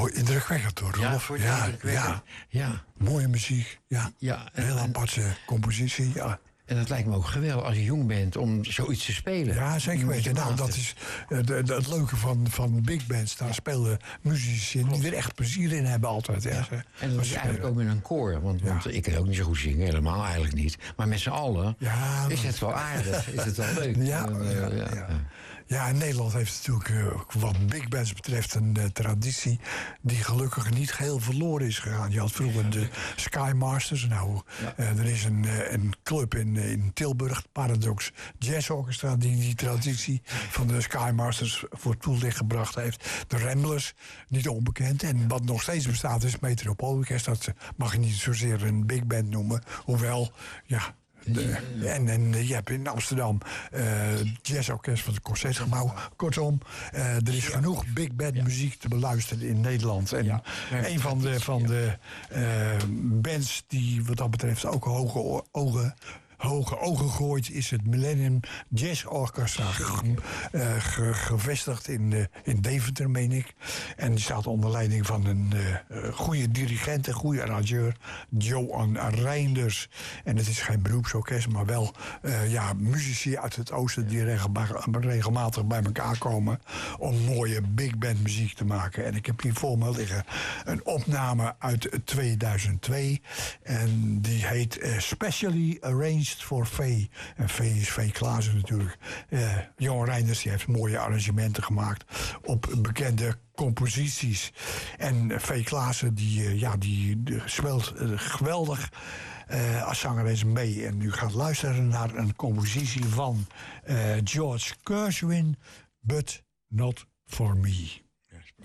indrukwekkend hoor, Rolf. Ja. Mooie muziek, ja. Een heel aparte compositie, ja. En het lijkt me ook geweldig als je jong bent om zoiets te spelen. Ja, zeker weten. Nou, dat is het leuke van big bands. Daar spelen muzici die er echt plezier in hebben altijd. Ja. En dat is eigenlijk ook met een koor. Want ik kan ook niet zo goed zingen, helemaal eigenlijk niet. Maar met z'n allen is het wel aardig. Is het wel leuk. Ja, en Nederland heeft natuurlijk wat big bands betreft een traditie die gelukkig niet geheel verloren is gegaan. Je had vroeger de Sky Masters. Nou, er is een club in Tilburg, het Paradox Jazz Orchestra, die traditie van de Sky Masters voor het toelicht gebracht heeft. De Ramblers, niet onbekend. En wat nog steeds bestaat is Metropoolorkest. Dat mag je niet zozeer een big band noemen. Hoewel, en je hebt in Amsterdam jazzorkest van het Concertgebouw. Kortom, er is genoeg big band muziek te beluisteren in Nederland. En een van de bands die wat dat betreft ook hoge ogen gooit is het Millennium Jazz Orchestra. Gevestigd in Deventer, meen ik. En die staat onder leiding van een goede dirigent en goede arrangeur, Johan Reinders. En het is geen beroepsorkest, maar wel muzici uit het oosten die regelmatig bij elkaar komen om mooie big band muziek te maken. En ik heb hier voor me liggen een opname uit 2002. En die heet Specially Arranged for Vee. En Vee is Vee Klaassen natuurlijk. Johan Reinders die heeft mooie arrangementen gemaakt op bekende composities. En Vee Klaassen die speelt geweldig als zangeres mee. En u gaat luisteren naar een compositie van George Gershwin, But Not For Me.